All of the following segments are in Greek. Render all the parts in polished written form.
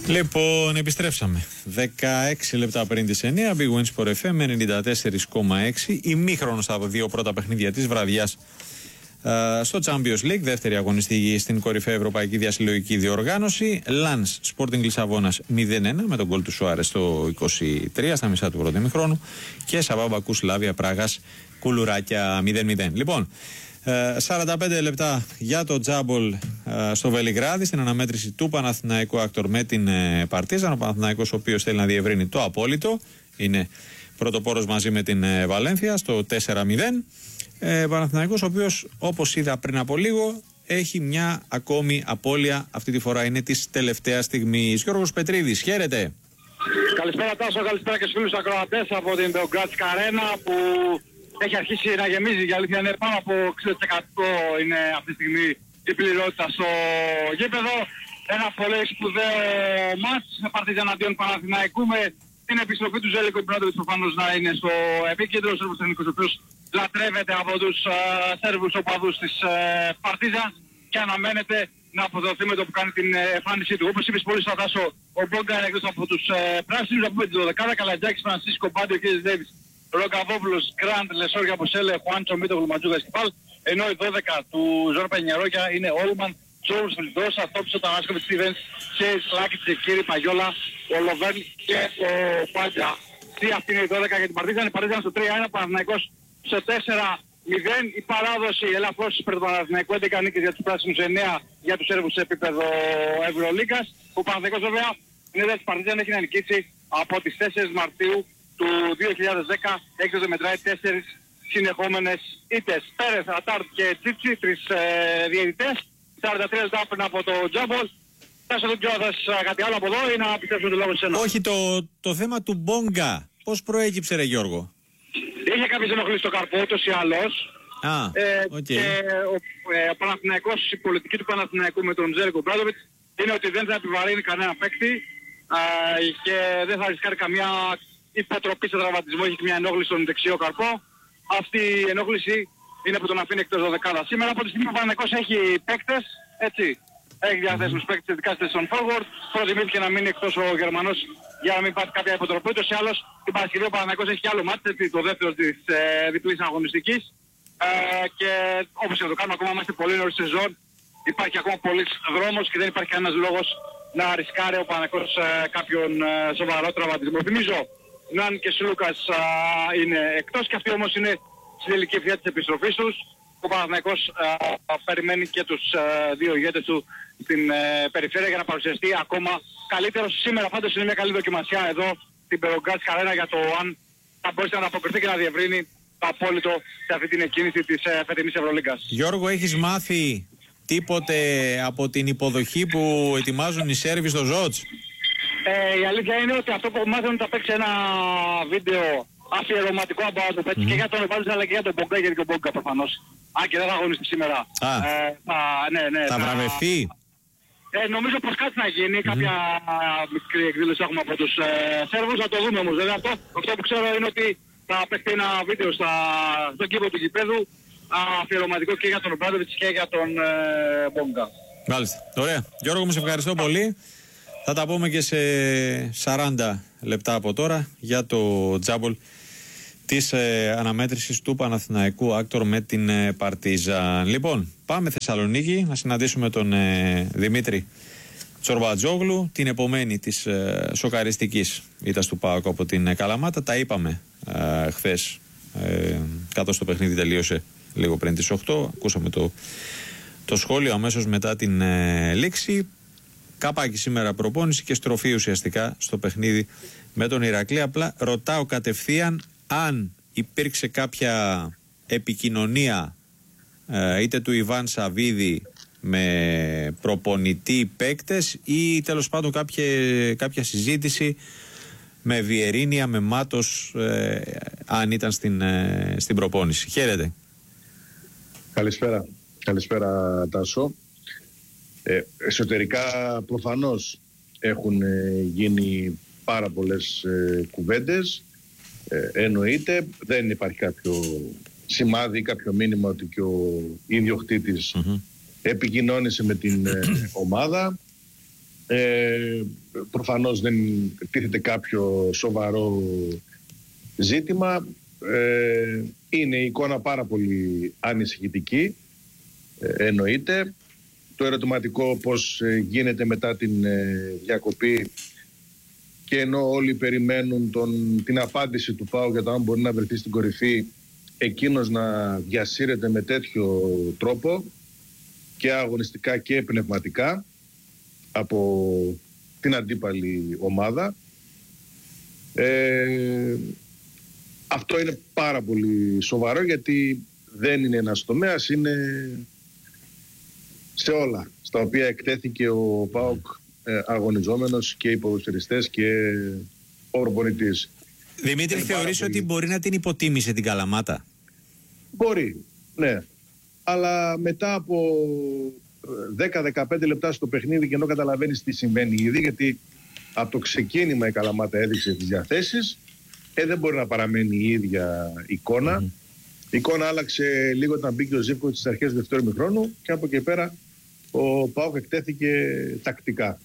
Λοιπόν, επιστρέψαμε. 16 λεπτά πριν τις 9, Big Win Sport FM 94,6. Ημίχρονο στα δύο πρώτα παιχνίδια της βραδιάς στο Champions League, δεύτερη αγωνιστική στην κορυφαία ευρωπαϊκή διασυλλογική διοργάνωση. Λανς Sporting Λισαβόνας 0-1 με τον γκολ του Σουάρες στο 23 στα μισά του πρώτου ημιχρόνου και Σαββά Μπακού Σλάβια Πράγας Κουλουράκια 0-0. Λοιπόν, 45 λεπτά για το τζάμπολ στο Βελιγράδι στην αναμέτρηση του Παναθηναϊκού Άκτορ με την Παρτίζαν. Ο Παναθηναϊκός, ο οποίος θέλει να διευρύνει το απόλυτο, είναι πρωτοπόρος μαζί με την Βαλένθια στο 4-0. Παναθηναϊκός, ο οποίος, όπως είδα πριν από λίγο, έχει μια ακόμη απώλεια. Αυτή τη φορά είναι της τελευταίας στιγμής. Γιώργος Πετρίδης, χαίρετε. Καλησπέρα Τάσο, καλησπέρα και στους φίλους ακροατές από την Beogradiska Arena που έχει αρχίσει να γεμίζει. Για αλήθεια είναι πάνω από 60% είναι αυτή τη στιγμή η πληρότητα στο γήπεδο. Ένα πολύ σπουδαίο μάτς με Παρτίζαν αντίον Παναθηναϊκού, με την επιστροφή του Ζέλικο Ιμπράντοβιτς προφανώς να είναι στο επίκεντρο. Ο Σέρβος τεχνικός, ο οποίος λατρεύεται από τους Σέρβους οπαδούς της Παρτίζαν και αναμένεται να αποδοθεί με το που κάνει την εμφάνισή του. Όπως είπες πολύ σωστά Τάσο, ο Μπόγκα είναι εκτός από τους πράσινους. Να πούμε την 12η: Καλατζάκης, Φρανσίσκο, Μπάντιο, Κ. Ντέβις, Ροκαβόπουλος, Γκραντ, Λεσόρια, Μποσέλε, Χουάντσο, Μίτογλου, Ματζούγας και Παλ. Ενώ η 12 του Ζόρ Πενιαρόκια είναι Όλμαν, Τζόρους, Φιλντόσα, Τόψο, Τανάσκοβιτς, Στίβενς, Σέις, Λάκη, Τσεκίρη, Παγιόλα, ο Λοβέρν και ο Πάντζα. Τι αυτή είναι η 12 για την Παρτίζαν. Η Παρτίζαν στο 3-1, Παναθηναϊκός στο 4-0. Η παράδοση ελαφρώς υπέρ του Παναθηναϊκού, 11 νίκες για τους πράσινους, 9 για τους Σέρβους σε επίπεδο Ευρωλίγκας. Ο Παναθηναϊκός βέβαια είναι της Παρτίζαν, έχει να νικήσει από τις 4 Μαρτίου του 2010, έκτοτε μετράει 4 συνεχόμενες ήττες. Πέρες, Ατάρτ και Τσίτσι, 3 διαιτητές, 43 λεπτά πριν από το τζάμπολ. Τάσο, δεν ξέρω κάτι άλλο από εδώ ή να πιστέψουμε το λόγο σε ένα. Όχι, το θέμα του Μπόγκα, πώς προέκυψε ρε Γιώργο? Είχε κάποιες ενοχλήσεις στο καρπό, ούτως ή άλλως. Okay. Και ο Παναθηναϊκός, η πολιτική του Παναθηναϊκού με τον Ζέλικο Μπράντοβιτς είναι ότι δεν θα επιβαρύνει κανένα παίκτη και δεν θα ρισκάρει καμία υποτροπή σε τραυματισμό. Έχει μια ενόχληση στον δεξιό καρπό. Αυτή η ενόχληση είναι που τον αφήνει εκτός 12. Σήμερα από τη στιγμή που ο Παναθηναϊκός έχει παίκτες, έτσι, έχει διαθέσιμους παίκτες ειδικά στη θέση των forward, προτιμήθηκε να μείνει εκτός ο Γερμανός για να μην πάρει κάποια υποτροπή. Ούτως ή άλλως την Παρασκευή ο Παναθηναϊκός έχει και άλλο μάτι, το δεύτερο της διπλής αγωνιστικής. Και όπως και το κάνουμε, ακόμα είμαστε πολύ νωρίς σεζόν, υπάρχει ακόμα πολλής δρόμος και δεν υπάρχει κανένας λόγος να ρισκάρει ο Παναθηναϊκός κάποιον σοβαρό τραυματισμό. Θυμίζω, Ναν και Σλούκας είναι εκτός και αυτοί όμως είναι στην τελική ευθεία της επιστροφής τους. Ο Παναθηναϊκός περιμένει και τους δύο ηγέτες του στην περιφέρεια για να παρουσιαστεί ακόμα καλύτερος. Σήμερα πάντως είναι μια καλή δοκιμασία εδώ στην Beogradiska Arena για το αν θα μπορέσει να αποκριθεί και να διευρύνει το απόλυτο σε αυτή την εκκίνηση της φετινής Ευρωλίγκας. Γιώργο, έχεις μάθει τίποτε από την υποδοχή που ετοιμάζουν οι Σέρβοι στο Ζότς? Η αλήθεια είναι ότι αυτό που μάθαμε θα παίξει ένα βίντεο αφιερωματικό από το παίξει και για τον Ευάλης αλλά και για τον Μπόγκα, γιατί και ο Μπόγκα προφανώς. Αν και δεν θα αγωνιστεί σήμερα. Θα βραβευτεί. Νομίζω πως κάτι θα γίνει, κάποια μικρή εκδήλωση έχουμε από τους Σέρβους, θα το δούμε όμως βέβαια αυτό. Αυτό που ξέρω είναι ότι θα παίξει ένα βίντεο στον κήπο του γηπέδου αφιερωματικό και για τον Μπράντοβιτς και για τον Μπόγκα. Μάλιστα. Ωραία. Γιώργο, μου σε ευχαριστώ πολύ. Θα τα πούμε και σε 40 λεπτά από τώρα για το τζάμπολ της αναμέτρησης του Παναθηναϊκού Άκτορ με την Παρτίζαν. Λοιπόν, πάμε Θεσσαλονίκη να συναντήσουμε τον Δημήτρη Τσορμπατζόγλου, την επομένη της σοκαριστικής ήττας του ΠΑΟΚ από την Καλαμάτα. Τα είπαμε χθες, καθώς το παιχνίδι τελείωσε λίγο πριν τις 8. Ακούσαμε το σχόλιο αμέσως μετά την λήξη. Κάπακι σήμερα προπόνηση και στροφή ουσιαστικά στο παιχνίδι με τον Ηρακλή. Απλά ρωτάω κατευθείαν αν υπήρξε κάποια επικοινωνία είτε του Ιβάν Σαββίδη με προπονητή, παίκτες ή τέλος πάντων κάποια συζήτηση με Βιερίνια, με Μάτος, αν ήταν στην προπόνηση. Χαίρετε. Καλησπέρα Τάσο. Εσωτερικά προφανώς έχουν γίνει πάρα πολλές κουβέντες, εννοείται, δεν υπάρχει κάποιο σημάδι, κάποιο μήνυμα ότι και ο ιδιοκτήτης επικοινώνησε με την ομάδα. Προφανώς δεν τίθεται κάποιο σοβαρό ζήτημα. Είναι η εικόνα πάρα πολύ ανησυχητική, εννοείται. Το ερωτηματικό πώς γίνεται μετά την διακοπή, και ενώ όλοι περιμένουν την απάντηση του ΠΑΟΚ για το αν μπορεί να βρεθεί στην κορυφή, εκείνος να διασύρεται με τέτοιο τρόπο και αγωνιστικά και πνευματικά από την αντίπαλη ομάδα. Αυτό είναι πάρα πολύ σοβαρό, γιατί δεν είναι ένας τομέας, είναι σε όλα στα οποία εκτέθηκε ο ΠΑΟΚ αγωνιζόμενος, και οι ποδοσφαιριστές και ο προπονητής. Δημήτρη, θεωρείς ότι μπορεί να την υποτίμησε την Καλαμάτα? Μπορεί, ναι. Αλλά μετά από 10-15 λεπτά στο παιχνίδι, και ενώ καταλαβαίνεις τι συμβαίνει ήδη, γιατί από το ξεκίνημα η Καλαμάτα έδειξε τις διαθέσεις, δεν μπορεί να παραμένει η ίδια εικόνα. Η εικόνα άλλαξε λίγο όταν μπήκε ο Ζίβκοβιτς στις αρχές του δεύτερου ημιχρόνου, και από εκεί πέρα ο ΠΑΟΚ εκτέθηκε τακτικά.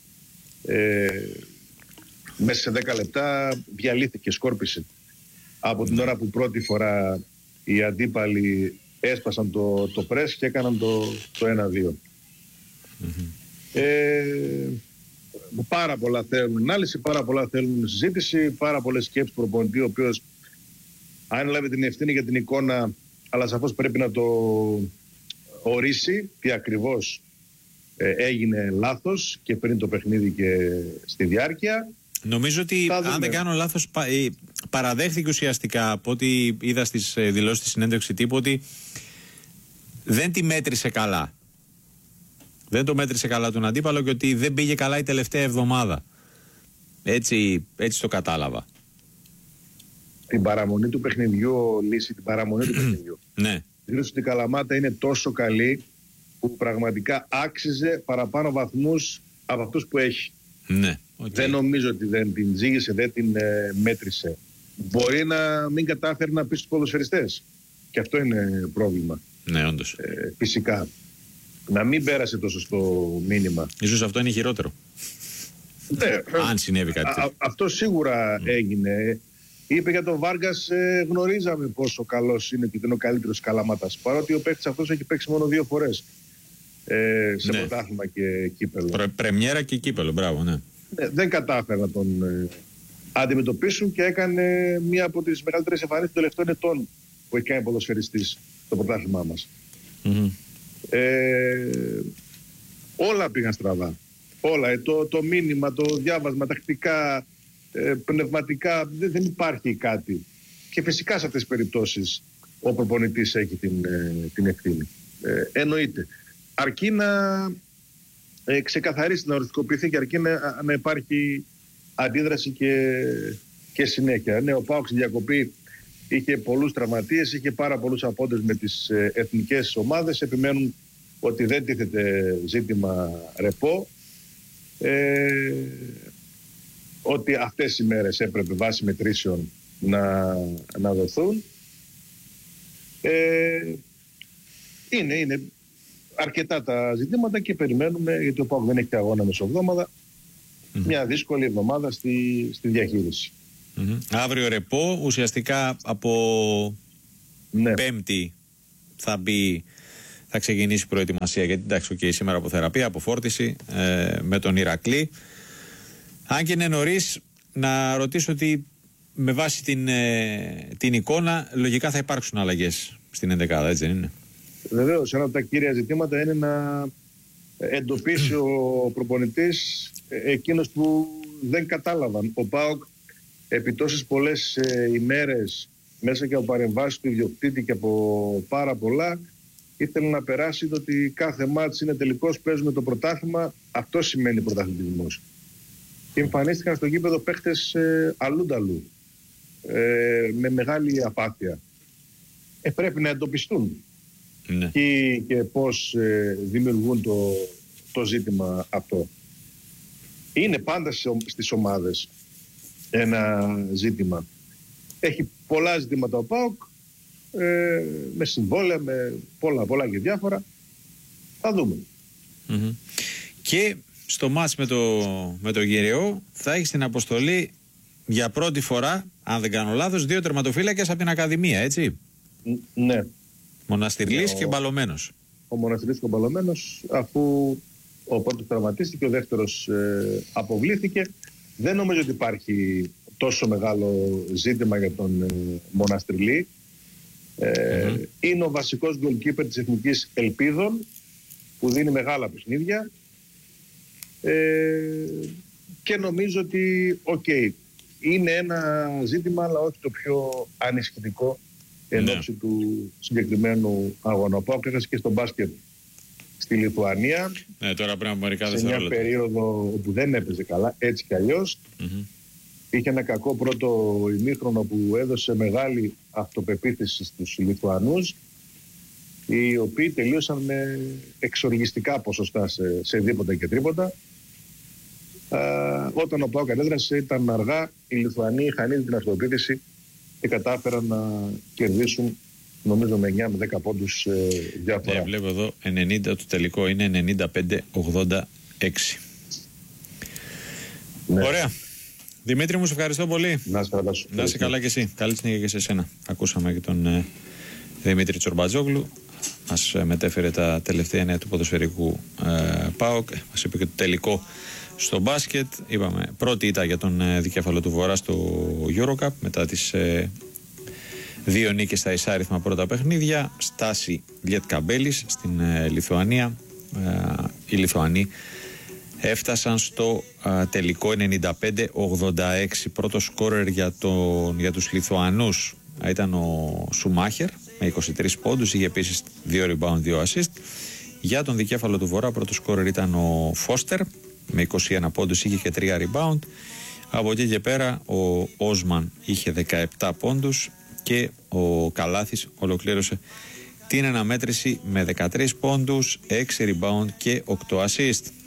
Μέσα σε 10 λεπτά διαλύθηκε, σκόρπισε. Από την ώρα που πρώτη φορά οι αντίπαλοι έσπασαν το πρες και έκαναν το 1-2. Πάρα πολλά θέλουν ανάλυση, πάρα πολλά θέλουν συζήτηση, πάρα πολλές σκέψεις προπονητή, ο οποίος αν λάβει την ευθύνη για την εικόνα, αλλά σαφώς πρέπει να το ορίσει τι ακριβώς έγινε λάθος και πριν το παιχνίδι και στη διάρκεια. Νομίζω ότι αν δεν κάνω λάθος, παραδέχθηκε ουσιαστικά από ό,τι είδα στις δηλώσεις της συνέντευξη τύπου ότι δεν τη μέτρησε καλά. Δεν το μέτρησε καλά τον αντίπαλο και ότι δεν πήγε καλά η τελευταία εβδομάδα. Έτσι το κατάλαβα. Την παραμονή του παιχνιδιού, την παραμονή του παιχνιδιού. Ναι. Δήλωσε ότι η Καλαμάτα είναι τόσο καλή που πραγματικά άξιζε παραπάνω βαθμούς από αυτούς που έχει. Ναι. Okay. Δεν νομίζω ότι δεν την ζήγησε, δεν την μέτρησε. Μπορεί να μην κατάφερε να πει στους ποδοσφαιριστές. Και αυτό είναι πρόβλημα. Ναι, όντως. Φυσικά. Να μην πέρασε το σωστό μήνυμα. Ίσως αυτό είναι χειρότερο. Ναι, αν συνέβη κάτι τέτοιο. Αυτό σίγουρα έγινε. Είπε για τον Βάργκας, γνωρίζαμε πόσο καλός είναι και είναι ο καλύτερος Καλαμάτας. Παρότι ο παίκτης αυτός έχει παίξει μόνο 2 φορές σε πρωτάθλημα και κύπελο. Πρεμιέρα και κύπελο, μπράβο, ναι. Δεν κατάφερε να τον αντιμετωπίσουν και έκανε μία από τις μεγαλύτερες εμφανίσεις των τελευταίων ετών που έχει κάνει ποδοσφαιριστής στο πρωτάθλημά μας. Όλα πήγαν στραβά. Όλα. Το μήνυμα, το διάβασμα, τακτικά, πνευματικά, δεν υπάρχει κάτι. Και φυσικά σε αυτές τις περιπτώσεις ο προπονητής έχει την ευθύνη. Εννοείται. Αρκεί να ξεκαθαρίσει, να οριστικοποιηθεί και αρκεί να υπάρχει αντίδραση και συνέχεια. Ναι, ο ΠΑΟΚ στη διακοπή είχε πολλούς τραυματίες, είχε πάρα πολλούς απόντες με τις εθνικές ομάδες. Επιμένουν ότι δεν τίθεται ζήτημα ρεπό. Ότι αυτές οι μέρες έπρεπε βάσει μετρήσεων να δοθούν. Είναι αρκετά τα ζητήματα και περιμένουμε, γιατί ο ΠΑΟΚ δεν έχει αγώνα μεσοβδόμαδα, μια δύσκολη εβδομάδα στη διαχείριση. Αύριο ρεπό, ουσιαστικά από Πέμπτη θα ξεκινήσει η προετοιμασία, γιατί εντάξει, και σήμερα από θεραπεία, από φόρτιση με τον Ηρακλή. Αν και είναι νωρίς, να ρωτήσω ότι με βάση την εικόνα λογικά θα υπάρξουν αλλαγές στην 11η, έτσι δεν είναι? Βεβαίως, ένα από τα κύρια ζητήματα είναι να εντοπίσει ο προπονητής εκείνος που δεν κατάλαβαν. Ο ΠΑΟΚ επί τόσες πολλές ημέρες, μέσα και από παρεμβάσεις του ιδιοκτήτη και από πάρα πολλά, ήθελε να περάσει το ότι κάθε μάτς είναι τελικός, παίζουμε το πρωτάθλημα. Αυτό σημαίνει πρωταθλητισμός. Και εμφανίστηκαν στο γήπεδο παίχτες αλλούνταλου, με μεγάλη απάθεια. Πρέπει να εντοπιστούν και πώς δημιουργούν το ζήτημα αυτό. Είναι πάντα στις ομάδες ένα ζήτημα. Έχει πολλά ζητήματα ο ΠΑΟΚ, με συμβόλαια, με πολλά και διάφορα. Θα δούμε. Και στο μάτς με το Γυραιό θα έχει στην αποστολή για πρώτη φορά, αν δεν κάνω λάθος, 2 τερματοφύλακες από την Ακαδημία, έτσι. Ναι. Μοναστηρλής και Μπαλωμένος. Ο Μοναστηρλής και ο Μπαλωμένος, αφού ο πρώτος τραυματίστηκε, ο δεύτερος αποβλήθηκε. Δεν νομίζω ότι υπάρχει τόσο μεγάλο ζήτημα για τον Μοναστηρλή. Είναι ο βασικός γκολκίπερ της Εθνικής Ελπίδων, που δίνει μεγάλα παιχνίδια. Και νομίζω ότι είναι ένα ζήτημα, αλλά όχι το πιο ανησυχητικό εν ώψη του συγκεκριμένου αγώνα. Ο ΠΑΟΚ έχασε και στο μπάσκετ στη Λιθουανία. Ναι, τώρα πριν από μερικά σε μια περίοδο όπου δεν έπαιζε καλά, έτσι κι αλλιώς. Είχε ένα κακό πρώτο ημίχρονο που έδωσε μεγάλη αυτοπεποίθηση στους Λιθουανούς, οι οποίοι τελείωσαν με εξοργιστικά ποσοστά σε δίποτα και τρίποτα. Όταν ο ΠΑΟΚ αντέδρασε ήταν αργά, οι Λιθουανοί είχαν ήδη την αυτοπεποίθηση και κατάφεραν να κερδίσουν, νομίζω με 9 με 10 πόντους διαφορά. Βλέπω εδώ 90, το τελικό είναι 95-86. Ναι. Ωραία. Δημήτρη μου, σε ευχαριστώ πολύ. Να είσαι καλά και εσύ. Καλή συνέχεια και σε εσένα. Ακούσαμε και τον Δημήτρη Τσορμπατζόγλου. Μας μετέφερε τα τελευταία νέα του ποδοσφαιρικού ΠΑΟΚ. Μας είπε και το τελικό στο μπάσκετ. Είπαμε πρώτη ήττα για τον δικέφαλο του Βορρά στο EuroCup μετά τις 2 νίκες στα εισάριθμα πρώτα παιχνίδια. Στάση Λιετκαμπέλης στην Λιθουανία. Οι Λιθουανοί έφτασαν στο τελικό 95-86. Πρώτο σκόρερ για τους Λιθουανούς ήταν ο Σουμάχερ με 23 πόντους. Είχε επίσης 2 rebound, 2 assist. Για τον δικέφαλο του Βορρά πρώτο σκόρερ ήταν ο Φώστερ με 21 πόντους, είχε και 3 rebound. Από εκεί και πέρα ο Όσμαν είχε 17 πόντους και ο Καλάθης ολοκλήρωσε την αναμέτρηση με 13 πόντους, 6 rebound και 8 assist.